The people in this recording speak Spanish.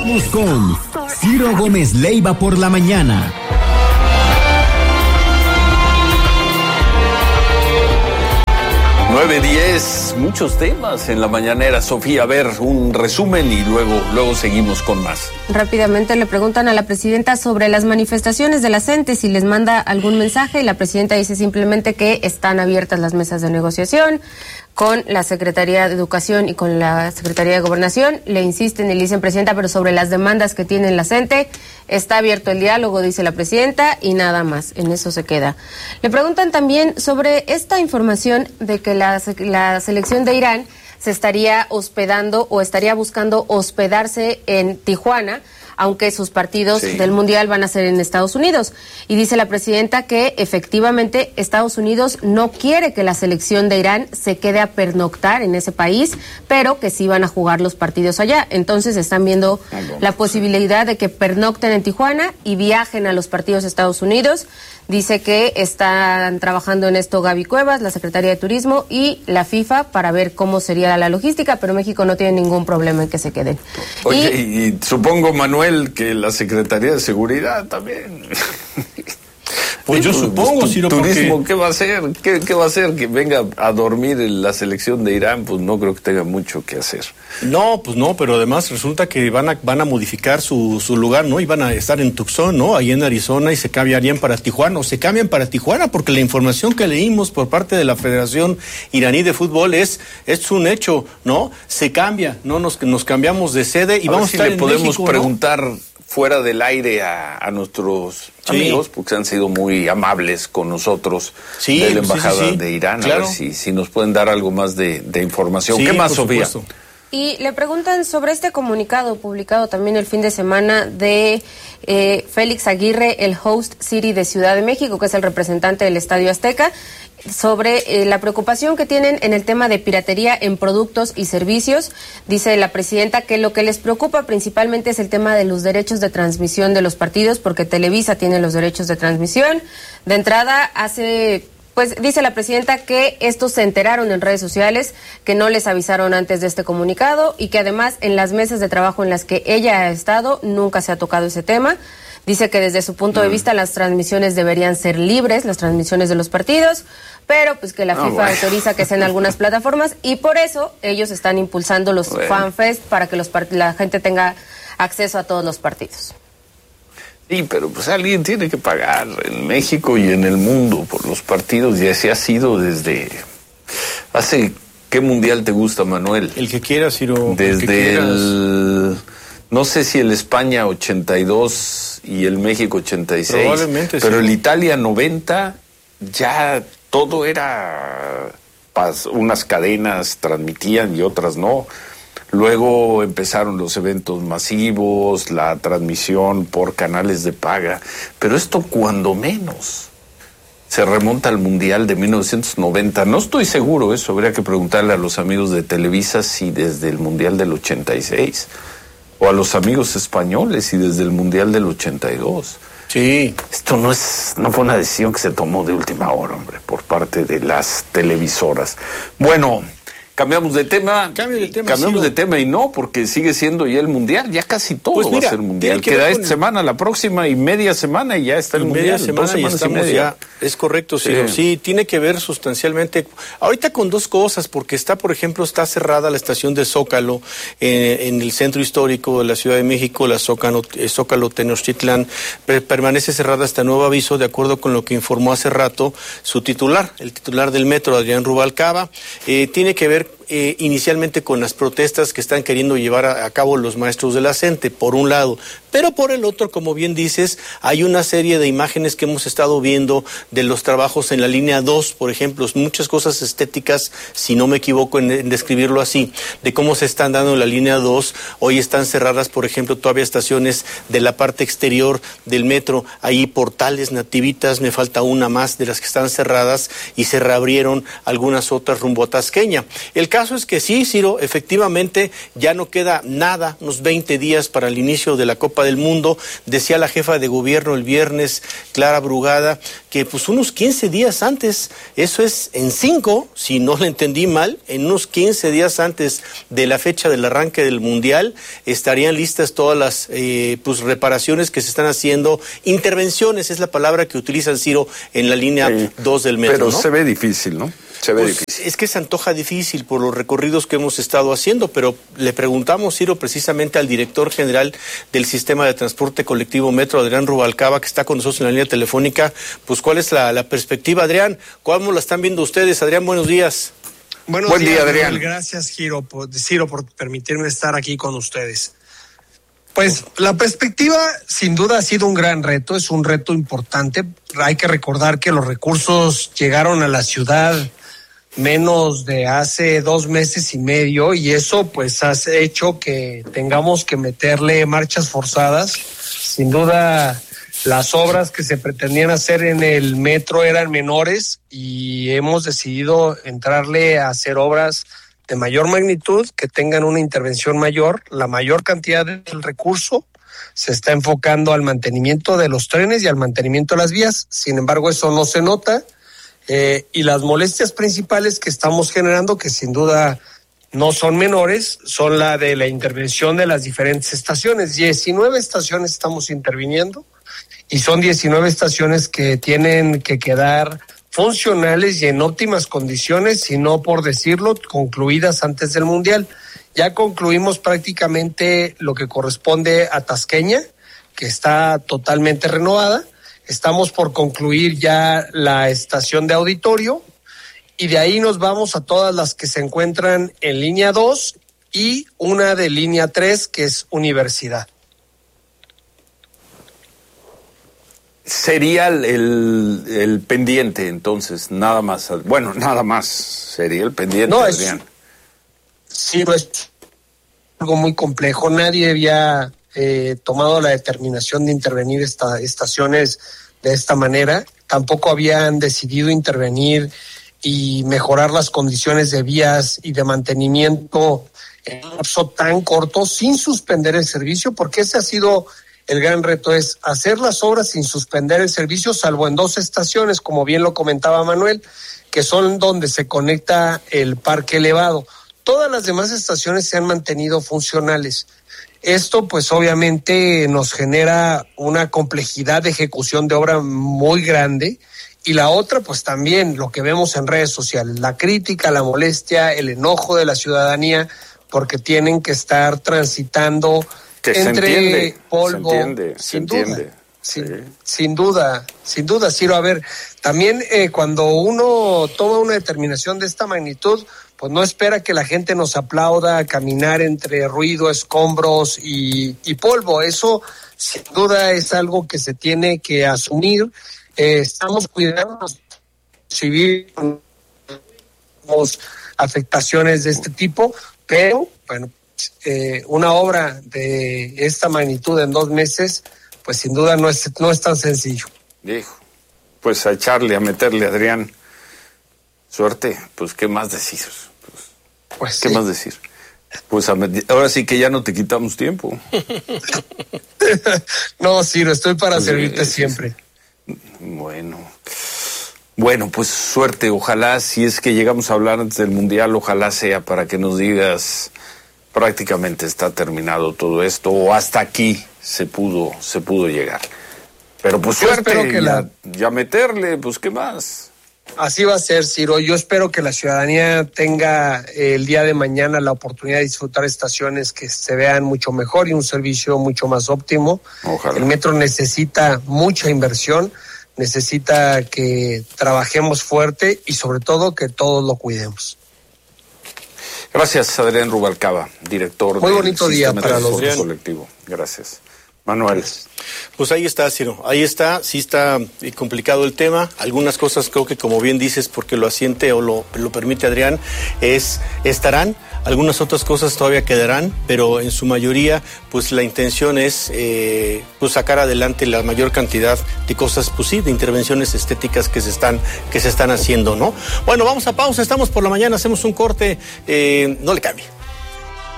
Vamos con Ciro Gómez Leiva por la mañana. Nueve 10, muchos temas en la mañanera. Sofía, a ver, un resumen y luego seguimos con más. Rápidamente le preguntan a la presidenta sobre las manifestaciones de la CENTE, si les manda algún mensaje, y la presidenta dice simplemente que están abiertas las mesas de negociación con la Secretaría de Educación y con la Secretaría de Gobernación. Le insisten y le dicen, presidenta, pero sobre las demandas que tiene la CENTE, está abierto el diálogo, dice la presidenta, y nada más, en eso se queda. Le preguntan también sobre esta información de que la selección de Irán se estaría hospedando o estaría buscando hospedarse en Tijuana, aunque sus partidos del Mundial van a ser en Estados Unidos. Y dice la presidenta que efectivamente Estados Unidos no quiere que la selección de Irán se quede a pernoctar en ese país, pero que sí van a jugar los partidos allá. Entonces están viendo la posibilidad de que pernocten en Tijuana y viajen a los partidos de Estados Unidos. Dice que están trabajando en esto Gaby Cuevas, la Secretaría de Turismo y la FIFA para ver cómo sería la logística, pero México no tiene ningún problema en que se queden. Oye, y supongo, Manuel, que la Secretaría de Seguridad también. Pues yo supongo, Ciro, turismo, porque... ¿qué va a hacer? ¿Qué va a hacer? Que venga a dormir en la selección de Irán, pues no creo que tenga mucho que hacer. No, pues no, pero además resulta que van a modificar su lugar, ¿no? Y van a estar en Tucson, ¿no? Ahí en Arizona, y se cambiarían para Tijuana, o se cambian para Tijuana, porque la información que leímos por parte de la Federación Iraní de Fútbol es un hecho, ¿no? Se cambia, ¿no? Nos cambiamos de sede y vamos a estar en México, ¿no? Le podemos preguntar fuera del aire a nuestros amigos, porque han sido muy amables con nosotros de la Embajada de Irán, claro. A ver si nos pueden dar algo más de información. ¿Qué más, Sofía? Supuesto. Y le preguntan sobre este comunicado publicado también el fin de semana de Félix Aguirre, el host city de Ciudad de México, que es el representante del Estadio Azteca, sobre la preocupación que tienen en el tema de piratería en productos y servicios. Dice la presidenta que lo que les preocupa principalmente es el tema de los derechos de transmisión de los partidos, porque Televisa tiene los derechos de transmisión. De entrada, dice la presidenta que estos se enteraron en redes sociales, que no les avisaron antes de este comunicado y que además en las mesas de trabajo en las que ella ha estado nunca se ha tocado ese tema. Dice que desde su punto de vista las transmisiones deberían ser libres, las transmisiones de los partidos, pero pues que la FIFA autoriza que sean algunas plataformas y por eso ellos están impulsando los FanFest para que la gente tenga acceso a todos los partidos. Sí, pero pues alguien tiene que pagar en México y en el mundo por los partidos y así ha sido desde hace... ¿Qué mundial te gusta, Manuel? El que quieras, Ciro. Desde no sé si el España 82 y el México 86. Probablemente pero sí. el Italia 90 ya todo era... unas cadenas transmitían y otras no. Luego empezaron los eventos masivos, la transmisión por canales de paga, pero esto cuando menos se remonta al Mundial de 1990. No estoy seguro, eso habría que preguntarle a los amigos de Televisa si desde el Mundial del 86, o a los amigos españoles si desde el Mundial del 82. Sí. Esto no fue una decisión que se tomó de última hora, hombre, por parte de las televisoras. Bueno, cambiamos de tema. Cambiamos de tema y no, porque sigue siendo ya el Mundial. Ya casi todo va a ser Mundial. Queda esta semana, la próxima y media semana y ya está el Mundial. Media semana ya estamos ya. Es correcto, Ciro. Sí, tiene que ver sustancialmente. Ahorita con dos cosas, porque por ejemplo, está cerrada la estación de Zócalo en el centro histórico de la Ciudad de México, la Zócalo Tenochtitlán. Permanece cerrada hasta nuevo aviso, de acuerdo con lo que informó hace rato su titular, el titular del metro, Adrián Rubalcaba. Tiene que ver inicialmente con las protestas que están queriendo llevar a cabo los maestros de la CENTE, por un lado, pero por el otro, como bien dices, hay una serie de imágenes que hemos estado viendo de los trabajos en la línea 2, por ejemplo, muchas cosas estéticas, si no me equivoco en describirlo así, de cómo se están dando en la línea 2. Hoy están cerradas, por ejemplo, todavía estaciones de la parte exterior del metro, ahí Portales, Nativitas, me falta una más de las que están cerradas y se reabrieron algunas otras rumbo a Tasqueña. El caso es que sí, Ciro, efectivamente ya no queda nada, unos 20 días para el inicio de la Copa del Mundo. Decía la jefa de gobierno el viernes, Clara Brugada, que pues unos 15 días antes, eso es en 5, si no le entendí mal, en unos 15 días antes de la fecha del arranque del Mundial, estarían listas todas las pues reparaciones que se están haciendo, intervenciones es la palabra que utilizan, Ciro, en la línea 2 del metro, pero ¿no? se ve difícil, ¿no? Se ve Pues difícil. es que se antoja difícil por los recorridos que hemos estado haciendo, pero le preguntamos, Ciro, precisamente al director general del Sistema de Transporte Colectivo Metro, Adrián Rubalcaba, que está con nosotros en la línea telefónica, pues cuál es la perspectiva, Adrián, ¿cómo la están viendo ustedes? Adrián, buenos días. Buenos Buen días, día, Adrián. Manuel. Gracias, Ciro, por permitirme estar aquí con ustedes. Pues la perspectiva sin duda ha sido un gran reto, es un reto importante. Hay que recordar que los recursos llegaron a la ciudad menos de hace 2 meses y medio y eso pues ha hecho que tengamos que meterle marchas forzadas. Sin duda las obras que se pretendían hacer en el metro eran menores y hemos decidido entrarle a hacer obras de mayor magnitud, que tengan una intervención mayor. La mayor cantidad del recurso se está enfocando al mantenimiento de los trenes y al mantenimiento de las vías. Sin embargo, eso no se nota. Y las molestias principales que estamos generando, que sin duda no son menores, son la de la intervención de las diferentes estaciones. 19 estaciones estamos interviniendo y son 19 estaciones que tienen que quedar funcionales y en óptimas condiciones, y no por decirlo, concluidas antes del Mundial. Ya concluimos prácticamente lo que corresponde a Tasqueña, que está totalmente renovada. Estamos por concluir ya la estación de Auditorio y de ahí nos vamos a todas las que se encuentran en línea 2 y una de línea 3 que es Universidad. Sería el pendiente, entonces, nada más. Bueno, nada más sería el pendiente, Adrián. Sí, es algo muy complejo. Nadie había tomado la determinación de intervenir estas estaciones de esta manera. Tampoco habían decidido intervenir y mejorar las condiciones de vías y de mantenimiento en un lapso tan corto sin suspender el servicio, porque ese ha sido el gran reto, es hacer las obras sin suspender el servicio, salvo en 2 estaciones, como bien lo comentaba Manuel, que son donde se conecta el parque elevado. Todas las demás estaciones se han mantenido funcionales. Esto pues obviamente nos genera una complejidad de ejecución de obra muy grande, y la otra pues también lo que vemos en redes sociales, la crítica, la molestia, el enojo de la ciudadanía porque tienen que estar transitando que entre polvo, sin duda, Ciro. A ver, también cuando uno toma una determinación de esta magnitud, pues no espera que la gente nos aplauda caminar entre ruido, escombros y polvo. Eso sin duda es algo que se tiene que asumir. Estamos cuidando civil, afectaciones de este tipo, pero bueno, una obra de esta magnitud en 2 meses, pues sin duda no es tan sencillo. Dijo, pues a echarle, a meterle, Adrián. Suerte, pues ¿qué más decir? Pues ¿qué más decir? Pues ahora sí que ya no te quitamos tiempo. No, Ciro, estoy para servirte siempre. Bueno, pues suerte, ojalá, si es que llegamos a hablar antes del Mundial, ojalá sea para que nos digas, prácticamente está terminado todo esto, o hasta aquí se pudo llegar. Pero pues yo suerte, espero que ya meterle, pues ¿qué más? Así va a ser, Ciro. Yo espero que la ciudadanía tenga el día de mañana la oportunidad de disfrutar estaciones que se vean mucho mejor y un servicio mucho más óptimo. Ojalá. El metro necesita mucha inversión, necesita que trabajemos fuerte y sobre todo que todos lo cuidemos. Gracias, Adrián Rubalcaba, director Muy del bonito día Sistema para de los Transporte días. Colectivo. Gracias. Manuel. Pues ahí está, Ciro, ahí está, sí está complicado el tema. Algunas cosas creo que, como bien dices, porque lo asiente o lo permite Adrián, estarán. Algunas otras cosas todavía quedarán, pero en su mayoría, pues la intención es pues sacar adelante la mayor cantidad de cosas, pues sí, de intervenciones estéticas que se están haciendo, ¿no? Bueno, vamos a pausa, estamos por la mañana, hacemos un corte, no le cambie.